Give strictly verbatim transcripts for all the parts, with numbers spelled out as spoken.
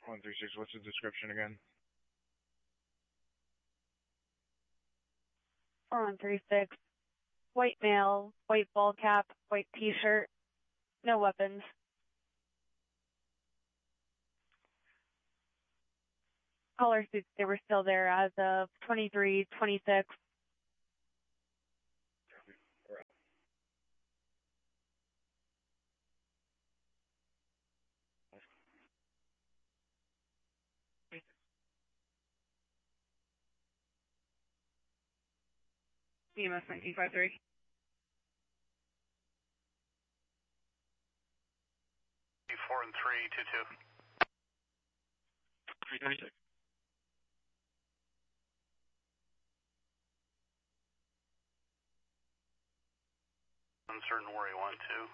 one three six, what's the description again? four one three six, white male, white ball cap, white t-shirt, no weapons. Color suits, they were still there as of twenty-three twenty-six. E M S nineteen five three. Four and three two two. three thirty-six. Uncertain where he went to.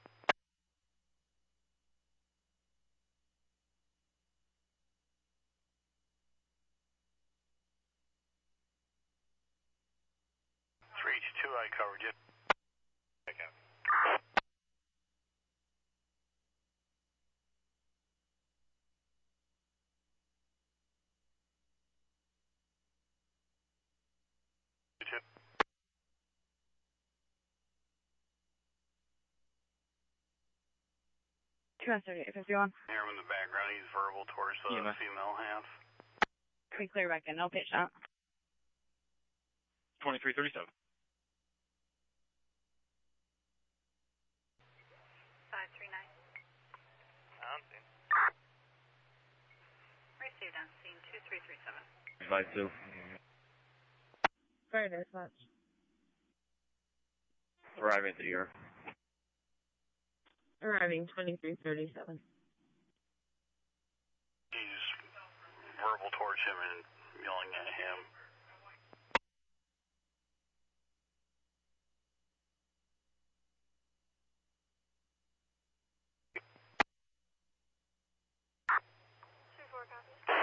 three two two, I covered you. Check out. two. two thirty-eight fifty-one. Hear him in the background, he's verbal towards the Yeah, female half. We clear back in, no pitch shot. twenty-three thirty-seven. five three nine. On scene. Received on scene two three three seven. five two. Very dispatch. Arriving at the ear. Arriving twenty-three thirty-seven. He's verbal towards him and yelling at him. two four copy.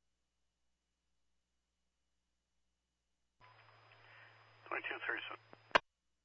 twenty-two thirty-seven.